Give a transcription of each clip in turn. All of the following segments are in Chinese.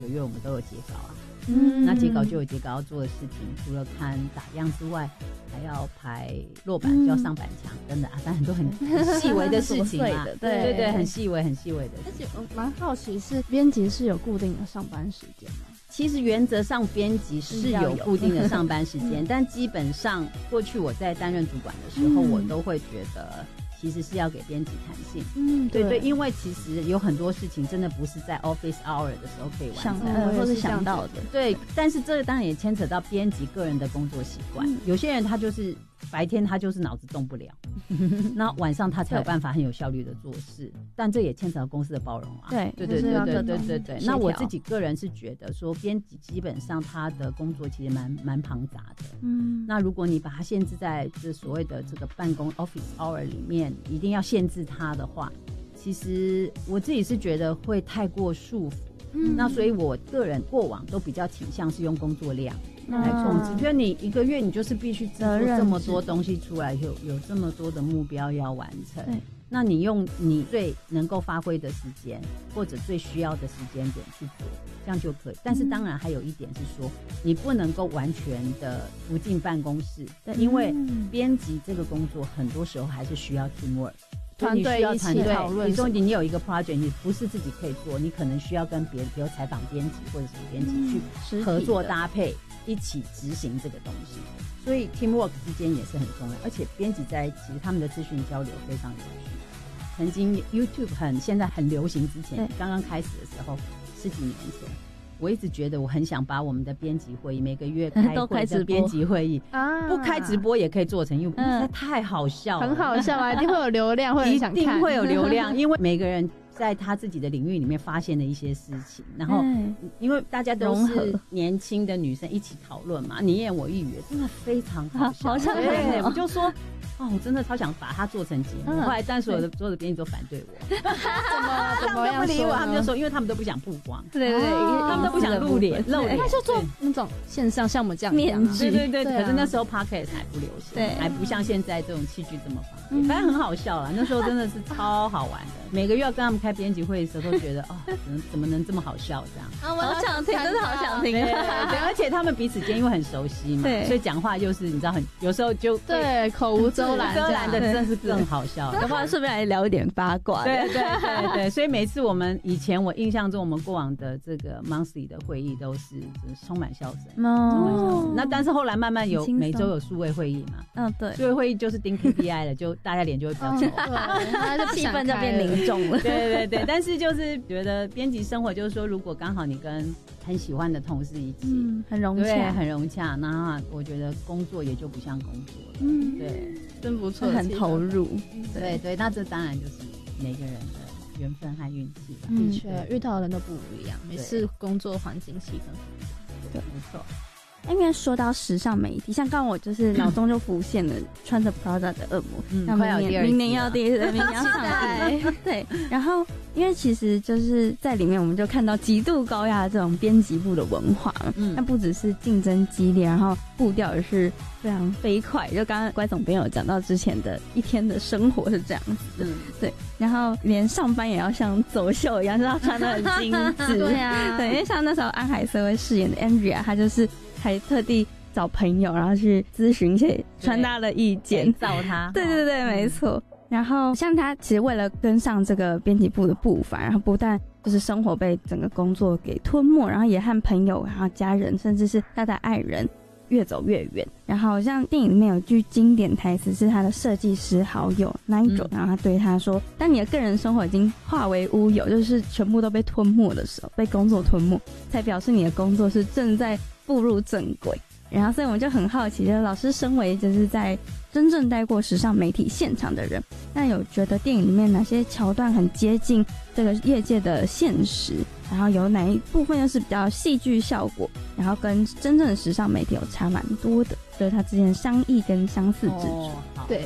个月我们都有截稿啊。那截稿就有截稿要做的事情，除了看打样之外，还要排落版，就要上板墙等等啊，但很多很细微的事情啊，对对对，很细微的事情。 而且我蛮好奇，是编辑是有固定的上班时间吗？ 其实原则上编辑是有固定的上班时间，但基本上过去我在担任主管的时候，我都会觉得其实是要给编辑弹性。对对，因为其实有很多事情真的不是在 office hour 的时候可以完成， 或是想到的。 对，但是这个当然也牵扯到编辑个人的工作习惯。有些人他就是白天他就是脑子动不了，那晚上他才有办法很有效率的做事。但这也牵扯到公司的包容啊。 对对对对对对对对。那我自己个人是觉得说，编辑基本上他的工作其实蛮庞杂的。那如果你把它限制在这所谓的这个办公 office hour 里面，一定要限制它的话，其实我自己是觉得会太过束缚。那所以我个人过往都比较倾向是用工作量来控制，因为你一个月你就是必须制作这么多东西出来，有这么多的目标要完成，那你用你最能够发挥的时间或者最需要的时间点去做，这样就可以。但是当然还有一点是说，你不能够完全的不进办公室，因为编辑这个工作很多时候还是需要 teamwork， 团队一起讨论。 比如说你有一个 project， 你不是自己可以做，你可能需要跟别人，比如采访编辑或者什么编辑去合作搭配，一起执行这个东西。所以 teamwork 之间也是很重要，而且编辑在一起，其实他们的资讯交流非常有趣。曾经 YouTube 现在很流行之前，刚刚开始的时候，10几年前，我一直觉得我很想把我们的编辑会议每个月开会的编辑会议不开直播也可以做成，因为实在太好笑了， 很好笑啊，一定会有流量，会很想看， 一定会有流量，因为每个人在他自己的领域里面发现的一些事情，然后因为大家都是年轻的女生一起讨论嘛，你演我一语，真的非常好笑。对，我就说我真的超想把它做成节目，后来但所有的编辑都反对我， 怎么不理我，他们就说，因为他们都不想曝光， 对， 他们都不想露脸， 他就做那种线上像我们这样面具， 对。可是那时候 podcast 还不流行，还不像现在这种器具这么方便，反正很好笑啦。那时候真的是超好玩的，每个月要跟他们开编辑会的时候，都觉得怎么能这么好笑这样？ 我好想听，真的好想听。 对，而且他们彼此间因为很熟悉嘛，所以讲话就是你知道有时候就对口无遮拦的，真的是更好笑。 要不然顺便来聊一点八卦。 对，所以每次以前我印象中我们过往的这个 monthly 的会议都是充满笑声，那但是后来慢慢有每周有数位会议嘛， 对， 数位会议就是盯 KPI 了，就大家脸就会比较丑， 气氛就变凝重了。 对，但是就是觉得编辑生活就是说，如果刚好你跟很喜欢的同事一起， 很融洽， 很融洽，那我觉得工作也就不像工作了。对， 真不错， 很投入。 对，那这当然就是每个人的缘分和运气吧。 的确，遇到的人都不一样，每次工作环境气氛不一样。 对，没错。 因为说到时尚媒体，像刚刚我就是脑中就浮现了穿着 Prada 的恶魔，明年要第二季，明年要上来。对，然后因为其实就是在里面我们就看到极度高压的这种编辑部的文化，那不只是竞争激烈，然后步调也是非常飞快。就刚刚乖总编有讲到之前的一天的生活是这样子的，对，然后连上班也要像走秀一样，就是要穿得很精致。对啊，对，因为像那时候安海瑟薇饰演的 Andrea， 她就是还特地找朋友，然后去咨询一些穿搭的意见， 造他。 对，没错。然后像他其实为了跟上这个编辑部的步伐，然后不但就是生活被整个工作给吞没，然后也和朋友、然后家人，甚至是他的爱人越走越远。然后像电影里面有句经典台词是他的设计师好友 Nigel，然后他对他说：“当你的个人生活已经化为乌有，就是全部都被吞没的时候，被工作吞没，才表示你的工作是正在步入正轨。”然后所以我们就很好奇，就是老师身为就是在真正待过时尚媒体现场的人，那有觉得电影里面哪些桥段很接近这个业界的现实，然后有哪一部分又是比较戏剧效果，然后跟真正的时尚媒体有差蛮多的，就是它之间的相异跟相似之处。 对，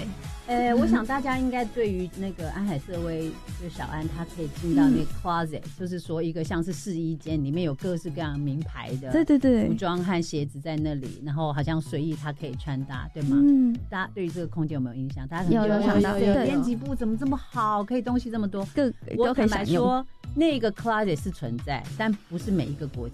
我想大家应该对于那个安海瑟薇，就小安，她可以进到那个 closet，就是说一个像是试衣间，里面有各式各样名牌的服装和鞋子在那里，然后好像随意她可以穿搭，对吗？大家对于这个空间有没有印象？大家有想到， 编辑部怎么这么好，可以东西这么多， 都可以享用。 我坦白说，那个 closet 是存在，但不是每一个国